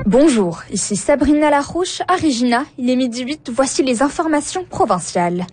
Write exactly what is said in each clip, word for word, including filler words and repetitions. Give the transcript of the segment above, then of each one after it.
Bonjour, ici Sabrina Larouche à Regina. Il est midi huit, voici les informations provinciales.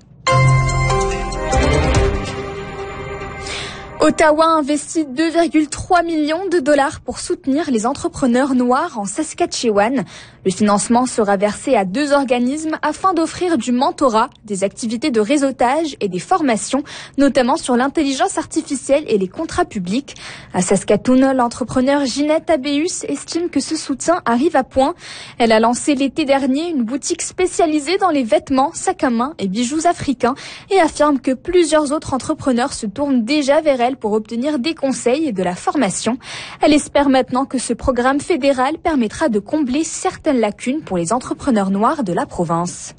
Ottawa investit deux virgule trois millions de dollars pour soutenir les entrepreneurs noirs en Saskatchewan. Le financement sera versé à deux organismes afin d'offrir du mentorat, des activités de réseautage et des formations, notamment sur l'intelligence artificielle et les contrats publics. À Saskatoon, l'entrepreneur Ginette Abéus estime que ce soutien arrive à point. Elle a lancé l'été dernier une boutique spécialisée dans les vêtements, sacs à main et bijoux africains et affirme que plusieurs autres entrepreneurs se tournent déjà vers elle pour obtenir des conseils et de la formation. Elle espère maintenant que ce programme fédéral permettra de combler certaines lacunes pour les entrepreneurs noirs de la province.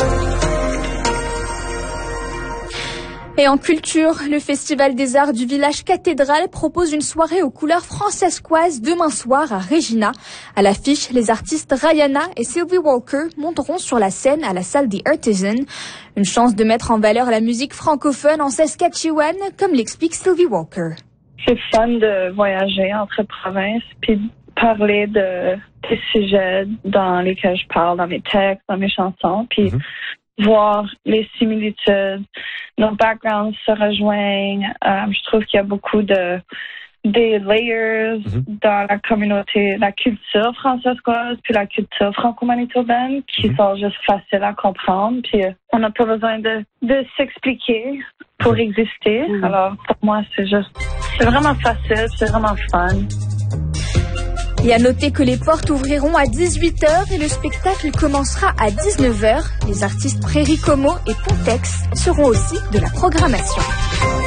Et en culture, le Festival des Arts du village cathédral propose une soirée aux couleurs francescoises demain soir à Regina. À l'affiche, les artistes Rihanna et Sylvie Walker monteront sur la scène à la salle The Artisan. Une chance de mettre en valeur la musique francophone en Saskatchewan, comme l'explique Sylvie Walker. C'est fun de voyager entre provinces puis parler de des sujets dans lesquels je parle, dans mes textes, dans mes chansons, puis mm-hmm. voir les similitudes, nos backgrounds se rejoignent. Euh, je trouve qu'il y a beaucoup de des layers mm-hmm. dans la communauté, la culture française puis la culture franco-manitobaine qui mm-hmm. sont juste faciles à comprendre. Puis euh, on n'a pas besoin de de s'expliquer pour exister. Mm-hmm. Alors pour moi c'est juste c'est vraiment facile, c'est vraiment fun. Et à noter que les portes ouvriront à dix-huit heures et le spectacle commencera à dix-neuf heures. Les artistes Prairie Como et Pontex seront aussi de la programmation.